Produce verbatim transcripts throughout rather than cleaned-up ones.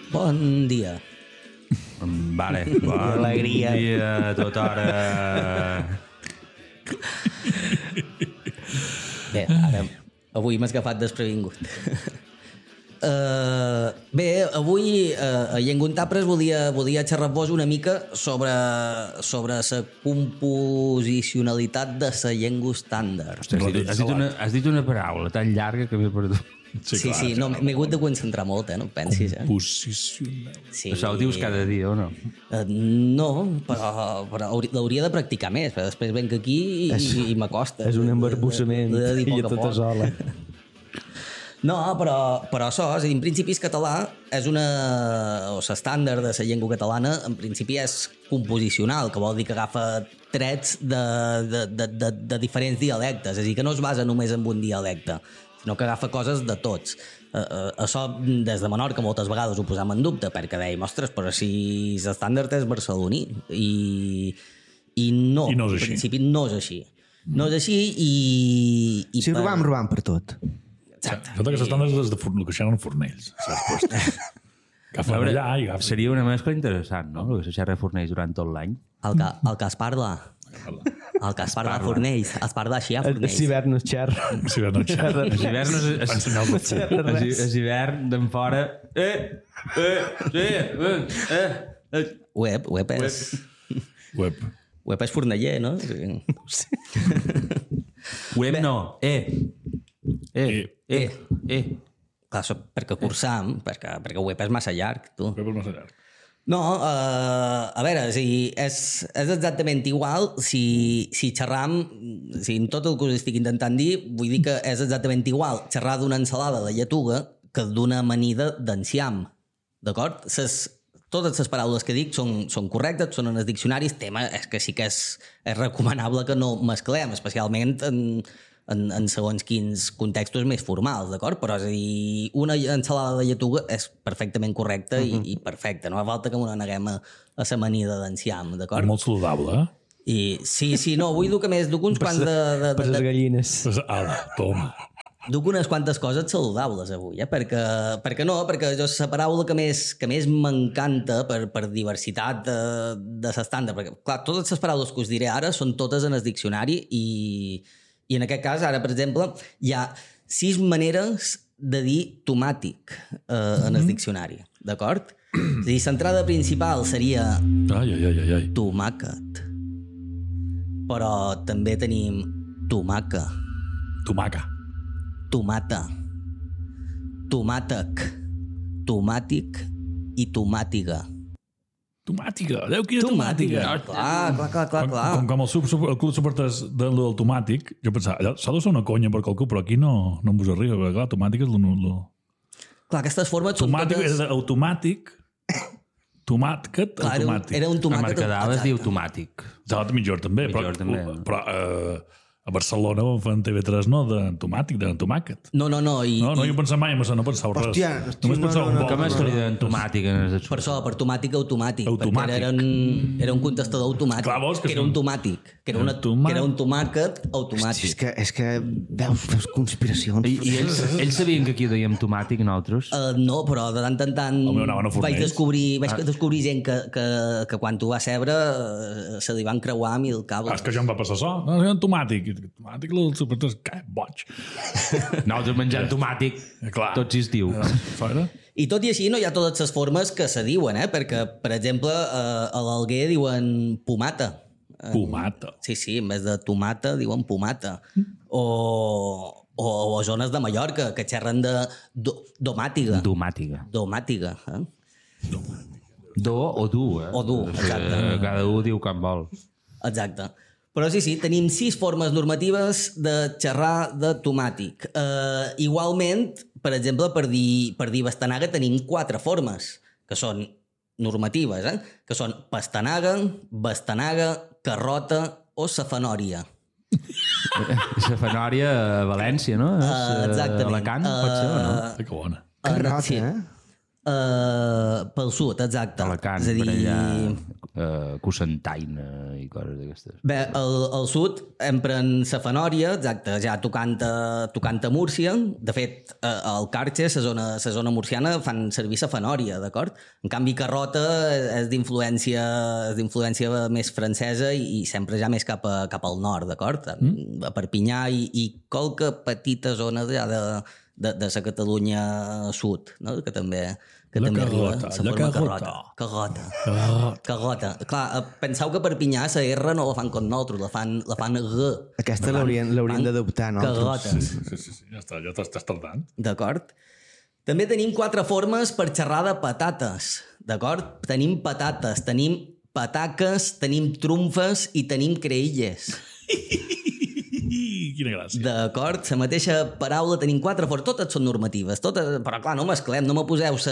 Bon dia. Vale, bon alegria. dia a tota hora. Bé, ara, avui m'has agafat desprevingut. Uh, bé, avui uh, a Llengua Tapres volia, volia xerrar-vos una mica sobre, sobre la composicionalitat de la llengua estàndard. Ostres, has, dit, has, dit una, has dit una paraula tan llarga que m'he perdut. Sí, sí, sí no, m'he hagut de concentrar molt, eh? No et pensis, eh? Composicional. Sí. Això ho dius cada dia, o no? Uh, no, però, però hauri- l'hauria de practicar més, però després venc aquí i, És- i m'acosta. És un embarbussament De- de- de dir i poc a tota poc. sola. No, però, però això, és a dir, en principi el català és una... o l'estàndard de la llengua catalana en principi és composicional, que vol dir que agafa trets de, de, de, de, de diferents dialectes, és a dir, que no es basa només en un dialecte, sinó que agafa coses de tots. Uh, uh, això des de Menorca moltes vegades ho posam en dubte, perquè dèiem, ostres, però si l'estàndard és barceloní, i, i no, I no és en així. principi no és així. No és així i... i Si robam, robam per tot. Exacte. Sota que s'estan des de Forn- el que xerren Fornells. Saps? Pues, agafen A veure, allà i agafen. seria una mescla interessant, no? El que se xerra de Fornells durant tot l'any. El que, el que es parla... El que es parla a Fornells, es parla així a El Fornells. hivern no es xerra. Si no xerra. Els hiverns... Es, Fan senyals de foc. es, es hivern d'en fora... Eh! Eh! Sí! Eh! Eh! eh. Web, web és... Web. Web és forneller, no? Sí. Web no. Eh! Eh! Eh! Eh! Clar, això perquè cursam, perquè, perquè web és massa llarg, tu. Web és massa llarg. No, uh, a veure, si és, és exactament igual si, si xerram, si en tot el que us estic intentant dir, vull dir que és exactament igual xerrar d'una ensalada de lletuga que d'una amanida d'enciam, d'acord? Ses, totes les paraules que dic són, són correctes, són en els diccionaris, tema és que sí que és, és recomanable que no mesclem, especialment en, en, en segons quins contextos més formals, d'acord? Però és a dir, una ensalada de lletuga és perfectament correcta i, i perfecta, no fa falta que m'ho neguem a, a l'amanida d'enciam, És d'acord? molt saludable, eh? I sí, sí, no, vull dur que més, duc uns quants de... de, Per de, les de gallines. Pues, ala, toma. Duc unes quantes coses saludables avui, eh? perquè, perquè no, perquè jo la paraula que més, que més m'encanta per, per diversitat de, de l'estàndard, perquè clar, totes les paraules que us diré ara són totes en el diccionari i, i en aquest cas, ara per exemple, hi ha sis maneres de dir tomàtic eh, en el diccionari, d'acord? És a dir, l'entrada principal seria Ai, ai, ai, ai, ai. tomàquet, però també tenim tomaca, Tomaca. tomata, tomàtec, tomàtic i tomàtiga. Tomàtica. Adéu, quina tomàtica. Clar, clar, clar, clar, Com, clar. com, com el, sub, sub, el Club Supertres del, del tomàtic, jo pensava, allò s'ha de ser una conya per qualcú, però aquí no, no em vos arriba, perquè clar, tomàtic és lo... lo... Clar, aquestes formes són Tomàtic és totes... automàtic, tomàquet, Clar, era, un, automàtic. era un A tomàquet... Mercadal es exacte. diu tomàtic. Salat mitjor també, Mitjor però, també. però eh, a Barcelona ho fan T V tres, no, de tomàtic, de tomàquet. No, no, no, i, No, no, i jo pensava mai en això, no pensava res. Hòstia, hòstia, Només no, pensava no, en no, vol. Com es que li diuen tomàtic en els per això, per tomàtic automàtic, Automàtic. perquè era un, era un contestador automàtic, Clar, vols que que era sí. un tomàtic, que era, una, Tomà- que era un tomàquet Hosti, automàtic. és que, és que veus, veus conspiracions. I, i ells, ells sabien que aquí dèiem tomàtic nosaltres? Uh, no, però de tant en tant meu anaven a Fornells. vaig descobrir, vaig Ah. descobrir gent que, que, que quan ho va cebre uh, se li van creuar mil cables. Ah, és que això em va passar això. No, és un tomàtic. I dic, tomàtic, el Supertres, que boig. Nosaltres menjant tomàtic Clar. tot l'estiu. Fora? I tot i així no hi ha totes les formes que se diuen, eh? Perquè, per exemple, eh, a l'Alguer diuen pomata. Pomata. Sí, sí, en vez de tomata diuen pomata. O, o, o zones de Mallorca que xerren de do, domàtiga. Domàtica. Domàtiga. Eh? Do o du, eh? O du, exacte. Eh, Cada un diu com vol. Exacte. Però sí, sí, tenim sis formes normatives de xerrar de tomàtic. Uh, igualment, per exemple, per dir, per dir bastanaga tenim quatre formes, que són normatives, eh? Que són pastanaga, bastanaga, carrota o safanòria. La fanòria a València, no? És, Uh, exactament. Alacant, pot ser o no? Que bona. Uh, Carrota, sí. eh? Uh, pel sud, exacte. Alacant, és a dir, per allà, uh, Cocentaina i coses d'aquestes. bé, al, al sud empren la fanòria, exacte, ja tocant a, tocant a Múrcia. De fet, al Carxe, la zona, la zona murciana, fan servir la fanòria, d'acord? En canvi, Carrota és d'influència és d'influència més francesa i, i sempre ja més cap, a, cap al nord, d'acord? Mm. A Perpinyà i, i qualque petita zona ja de, de, de la Catalunya sud, no? Que també... que La també Carrota, arriba, la forma Carrota. Carrota. Carrota. Carrota. Clar, eh, penseu que a Perpinyà la R no la fan com nosaltres, la fan, la fan G. Aquesta l'haurien l'haurien d'adoptar, no? Carrota. Sí, sí, sí, sí, ja està, ja t'estàs tardant. D'acord? També tenim quatre formes per xerrar de patates. D'acord? Tenim patates, tenim pataques, tenim trumfes i tenim creïlles. Quina gràcia. D'acord? La mateixa paraula tenim quatre formes. Totes són normatives. Totes... Però clar, no mesclem. No me poseu sa,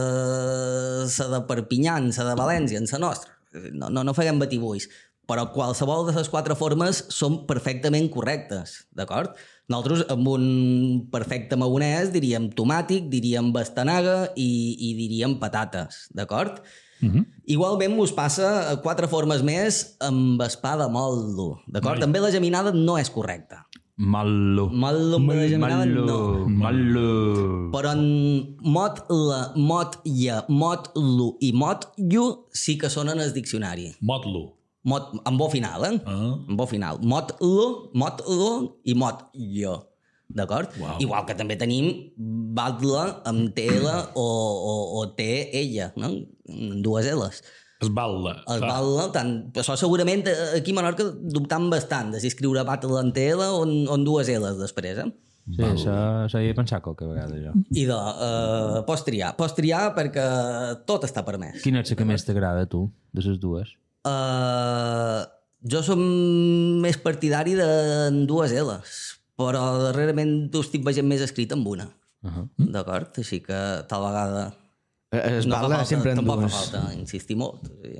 sa de Perpinyà, sa de València, en sa nostra. No, no, no faguem batibuis. Però qualsevol de les quatre formes són perfectament correctes. D'acord? Nosaltres, amb un perfecte maonès, diríem tomàtic, diríem bastanaga i, i diríem patates. D'acord? Uh-huh. Igualment us passa quatre formes més amb espada mollo. D'acord? També la geminada no és correcta. Mallo. Mallo amb la geminada no. Mallo. Però en mot la, mot ja, mot lu i mot llu sí que són en el diccionari. Motlo. Mot, amb bo final, eh? Ah. Amb bo final. Mot lu, mot lu i mot llo. D'acord? Wow. Igual que també tenim batla amb T L o, o, o T ella, no? Amb dues L's. Es balla. Es batla, tant, això segurament aquí a Menorca dubtant bastant de si escriure batla en T L o en, o en dues L's després, eh? Sí, això, això hi he pensat qualque vegada, jo. I de, uh, pots triar. Pots triar perquè tot està permès. Quina és la que més t'agrada, tu, de les dues? Uh, jo som més partidari de en dues L's, però darrerament ho estic veient més escrit amb una. Uh -huh. D'acord? Així que tal vegada... Es no fa batla falta, sempre en tampoc dues. fa falta insistir molt. O sigui.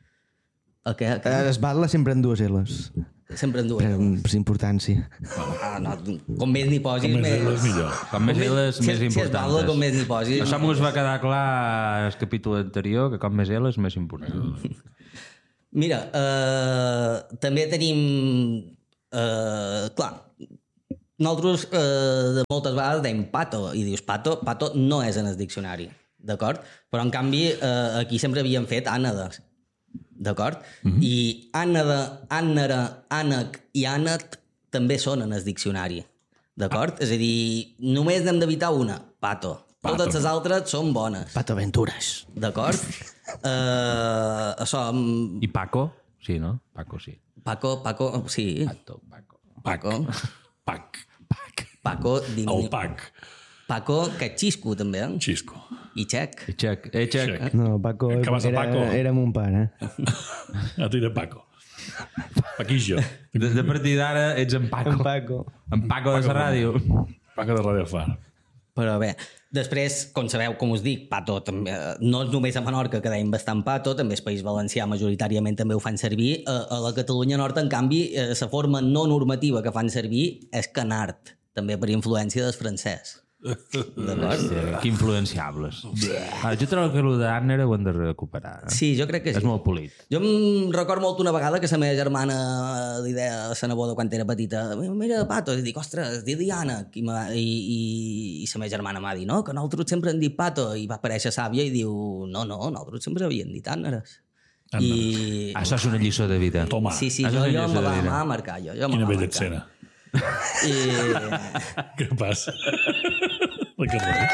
El què? El què? Es batla sempre en dues L's. Sempre en dues. Per, per importància. Ah, no, com més n'hi posis, Com més més... L's millor. Com més L's, si, més si es importants. parla, com més n'hi posis. Això mos va quedar clar al capítol anterior, que com més L's, més important. Mira, uh, també tenim... Uh, clar, nosaltres uh, de moltes vegades dèiem pato, i dius pato, pato no és en el diccionari, d'acord? Però en canvi uh, aquí sempre havíem fet ànades, d'acord? Mm-hmm. I ànada, ànara, ànec i ànet també són en el diccionari, d'acord? Ah. És a dir, només n'hem d'evitar una, pato. Pato. Totes les altres són bones, Pato Aventures. d'acord? Uh, això, um, I Paco? Sí, no? Paco, sí. Paco, Paco, sí. Pato, Paco. Paco. Pac. Pac. Paco, din... El Pac. Paco, que xisco també, eh? Xisco. I xec. Eh, Xec, eh, Xec. Xec. No, Paco, Que vas a era, Paco? era mon pare. A ti de Paco. Paquillo. De, de partir d'ara ets en Paco. En Paco. En Paco de la ràdio. Paco de Radio Far. Però bé, després, com sabeu, com us dic, pato també, no és només a Menorca que deim bastant pato, també el País Valencià majoritàriament també ho fan servir. A, a la Catalunya Nord, en canvi, la forma no normativa que fan servir és canart, també per influència del francès. D'acord? Sí, que influenciables. Ah, jo trobo que el d'Anner ho hem de recuperar. Eh? Sí, jo crec que sí. És molt polit. Jo em recordo molt una vegada que la meva germana li deia a la neboda quan era petita, mira, pato, i dic, ostres, es diu Diana, i, i, i, i la meva germana m'ha dit, no, que nosaltres sempre hem dit pato, i va aparèixer sàvia i diu, no, no, nosaltres sempre havíem dit àneres. I... Això és una lliçó de vida. Toma. Sí, sí, Això jo, és jo una me lliçó va, de me vida. va marcar, jo, jo me Quina va bella marcar. escena. I... Què passa? La carrera.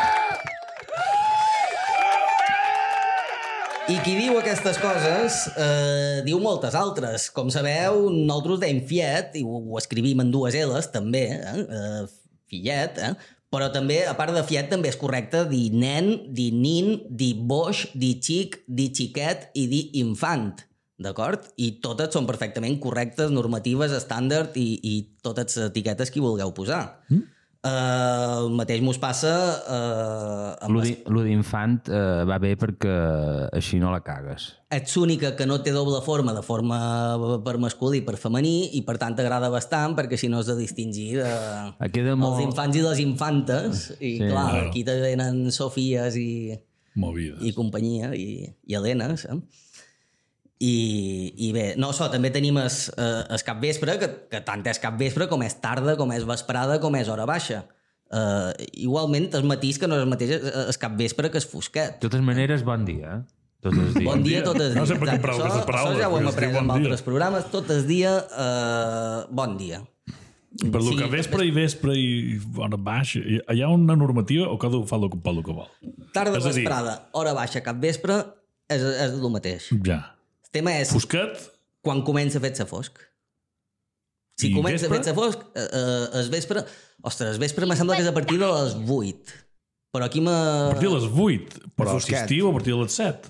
I qui diu aquestes coses eh, diu moltes altres. Com sabeu, nosaltres deim fiet, i ho, ho escrivim en dues L's, també, eh? Eh, fillet, eh? Però també, a part de fiet, també és correcte dir nen, dir nin, dir boix, dir xic, dir xiquet i dir infant. D'acord? I totes són perfectament correctes, normatives, estàndard i, i totes les etiquetes que hi vulgueu posar. Mm? Uh, el mateix mos passa uh, amb les... Lo d'infant uh, va bé perquè així no la cagues. Ets l'única que no té doble forma, de forma per masculí i per femení, i per tant t'agrada bastant perquè així no has de distingir de... molt... els infants i les infantes. I sí, clar, claro. Aquí te venen Sofies i, Movides. i companyia, i, i Helenes. Eh? I, I bé, no, so, també tenim es, es capvespre, que, que tant és capvespre com és tarda, com és vesprada, com és hora baixa. Uh, igualment, el matís que no és el mateix es capvespre que és fosquet. De totes maneres, bon dia, eh? Tots els dies. Bon dia, tot el dia. No sempre compreu aquestes paraules. Això ja ho hem après bon en dia. altres programes. Tot el dia, uh, bon dia. Per lo Sí, que vespre i vespre i hora baixa, hi ha una normativa o cada un fa el que, el que vol? Tarda, És a dir, vesprada, hora baixa, capvespre, és, és el mateix. ja. El tema és Fosquet quan comença a fer-se fosc. Si I comença a vespre? fer-se fosc, eh, eh, el vespre... Ostres, el vespre me sembla que és a partir de les vuit. Però aquí me... a partir de les vuit, però si Fosquet. estiu a partir de les set.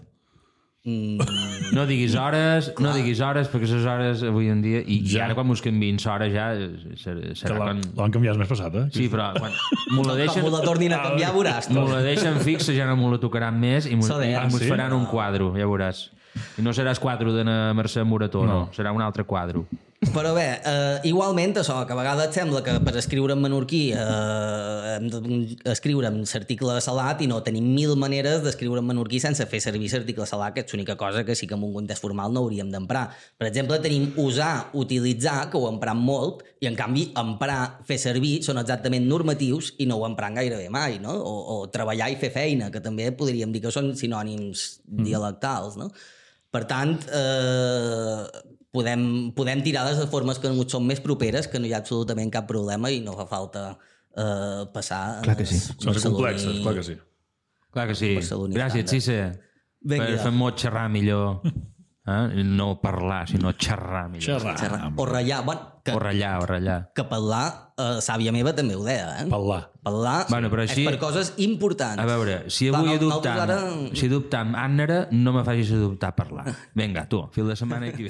Mm, No diguis hores, no diguis hores, perquè les hores avui en dia... I, ja. I ara quan mos canviïn l'hora ja serà, Que serà l'han quan... l'han canviat el mes passat, eh? Sí, però quan m'ho la deixen... com me la tornin a canviar, veuràs. M'ho la deixen fixa, ja no m'ho la tocaran més i m'ho S'ha de- i Ah, mos sí? faran un quadro, ja veuràs. I no seràs quadro de na Mercè Morató, no. no. Serà un altre quadro. Però bé, eh, igualment, això, que a vegades sembla que per escriure en menorquí eh, hem d'escriure en l'article salat i no tenim mil maneres d'escriure en menorquí sense fer servir l'article salat, que és l'única cosa que sí que en un context formal no hauríem d'emprar. Per exemple, tenim usar, utilitzar, que ho empram molt, i en canvi emprar, fer servir, són exactament normatius i no ho empram gairebé mai, no? O, o treballar i fer feina, que també podríem dir que són sinònims mm. dialectals, no? Per tant, eh, podem, podem tirar de les formes que ens són més properes, que no hi ha absolutament cap problema i no fa falta eh, passar... Clar que sí. Són complexes, clar que sí. Clar que sí. Barceloní Gràcies, estàndard. Cisse, Vinga. per fer-m'ho xerrar millor. Eh? No parlar, sinó xerrar millor. Xerrar. Xerrar. O ratllar. Bueno, que, O ratllar, o ratllar. que parlar, eh, sàvia meva també ho deia, eh? Parlar. Parlar Bueno, però així- és per coses importants. A veure, si Clar, avui no- adoptam, nosaltres ara- si adoptam Ànnera, no me facis adoptar parlar. Vinga, tu, fil de setmana que ve.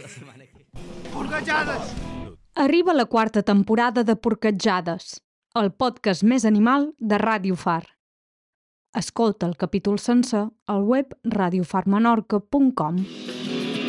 Arriba la quarta temporada de Porquetjades, el podcast més animal de Ràdio Far. Escolta el capítol sencer al web radiofarmenorca punt com.